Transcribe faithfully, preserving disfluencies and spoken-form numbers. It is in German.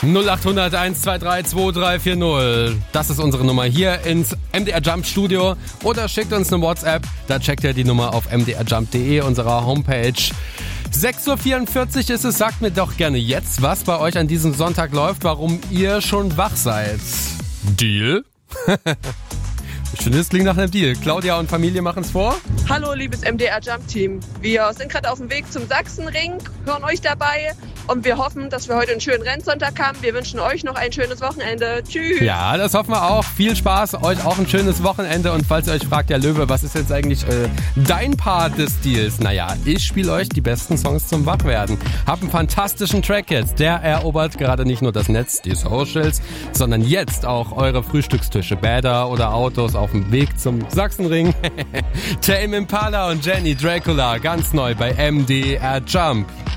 null acht hundert eins zwei drei zwei drei vier null. Das ist unsere Nummer hier ins M D R Jump Studio. Oder schickt uns eine WhatsApp. Da checkt ihr die Nummer auf m d r jump punkt d e, unserer Homepage. sechs Uhr vierundvierzig ist es. Sagt mir doch gerne jetzt, was bei euch an diesem Sonntag läuft, warum ihr schon wach seid. Deal? Ich finde, es klingt nach einem Deal. Claudia und Familie machen es vor. Hallo, liebes M D R Jump Team. Wir sind gerade auf dem Weg zum Sachsenring, hören euch dabei und wir hoffen, dass wir heute einen schönen Rennsonntag haben. Wir wünschen euch noch ein schönes Wochenende. Tschüss. Ja, das hoffen wir auch. Viel Spaß, euch auch ein schönes Wochenende. Und falls ihr euch fragt, ja Löwe, was ist jetzt eigentlich äh, dein Part des Deals? Naja, ich spiele euch die besten Songs zum Wachwerden. Hab einen fantastischen Track jetzt. Der erobert gerade nicht nur das Netz, die Socials, sondern jetzt auch eure Frühstückstische, Bäder oder Autos auf dem Weg zum Sachsenring. Tame Impala und Jenny Dracula, ganz neu bei M D R Jump.